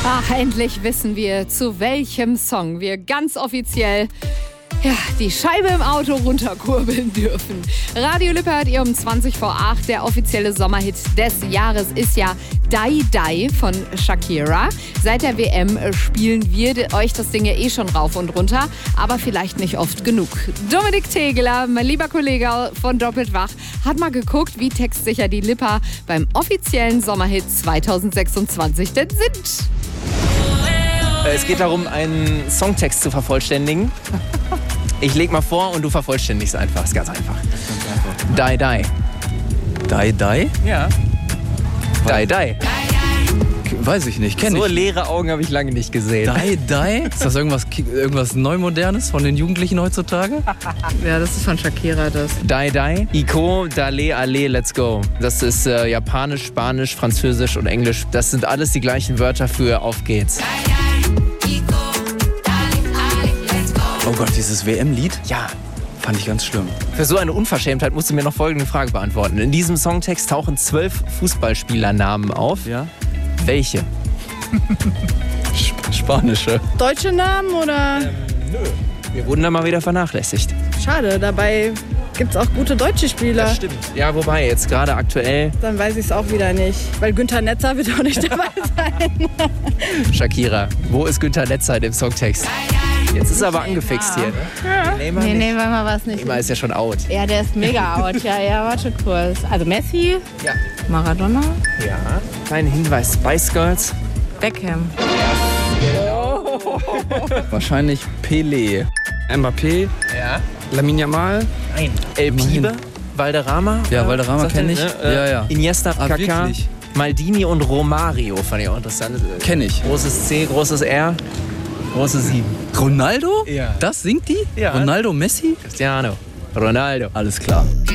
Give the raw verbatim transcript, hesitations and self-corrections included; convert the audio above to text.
Ach, endlich wissen wir, zu welchem Song wir ganz offiziell ja, die Scheibe im Auto runterkurbeln dürfen. Radio Lippe hört ihr um zwanzig vor acht. Der offizielle Sommerhit des Jahres ist ja Die Die von Shakira. Seit der W M spielen wir euch das Ding ja eh schon rauf und runter, aber vielleicht nicht oft genug. Dominik Tegeler, mein lieber Kollege von Doppelt Wach, hat mal geguckt, wie textsicher die Lipper beim offiziellen Sommerhit zwanzig sechsundzwanzig denn sind. Es geht darum, einen Songtext zu vervollständigen. Ich leg mal vor und du vervollständigst einfach. Ist ganz einfach. Die, die. Die, die? Ja. Die, die. Weiß ich nicht, kenn So ich. leere Augen habe ich lange nicht gesehen. Die, die? Ist das irgendwas, irgendwas Neumodernes von den Jugendlichen heutzutage? Ja, das ist von Shakira das. Die, die. Iko, Dale, Ale, let's go. Das ist äh, Japanisch, Spanisch, Französisch und Englisch. Das sind alles die gleichen Wörter für Auf geht's. Oh Gott, dieses W M-Lied? Ja. Fand ich ganz schlimm. Für so eine Unverschämtheit musst du mir noch folgende Frage beantworten. In diesem Songtext tauchen zwölf Fußballspielernamen auf. Ja? Welche? Sp- Spanische. Deutsche Namen oder? Ähm, nö. Wir wurden da mal wieder vernachlässigt. Schade, dabei gibt's auch gute deutsche Spieler. Das stimmt. Ja, wobei, jetzt gerade aktuell Dann weiß ich es auch wieder nicht. Weil Günther Netzer wird auch nicht dabei sein. Shakira. Wo ist Günther Netzer in dem Songtext? Jetzt ist er aber angefixt hier. Ne? Ja. Neymar Nee, nicht. nee, war was nicht. Neymar ist ja schon out. Ja, der ist mega out. Ja, ja, warte kurz. Also Messi, Ja. Maradona, Ja. Kleinen Hinweis: Spice Girls. Beckham. Wahrscheinlich Pelé. Mbappé, Ja. Lamine Yamal, Nein. El Pibe. Valderrama. Ja, Valderrama Sagt kenn er, ich. ne? Äh, Ja, ja. Iniesta, Ah, Kaká, wirklich? Maldini und Romario. Fand ich auch interessant. Kenn ich. Großes C, großes R, großes sieben. Ronaldo? Ja. Das singt die? Ja. Ronaldo, Messi? Cristiano Ronaldo. Alles klar.